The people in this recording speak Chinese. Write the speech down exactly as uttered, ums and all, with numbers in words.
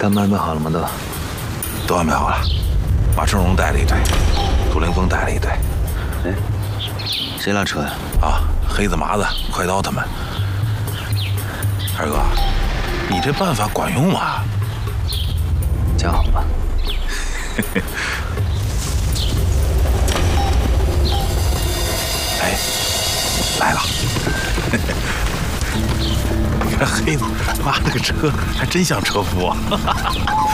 干部安排好了吗？都都安排好了。马成荣带了一队，杜凌峰带了一队。 哎，谁拉车呀？ 啊，黑子、麻子、快刀他们。二哥，你这办法管用吗？ 讲好吧。 哎，来了。你看黑子，妈，这个车还真像车夫啊！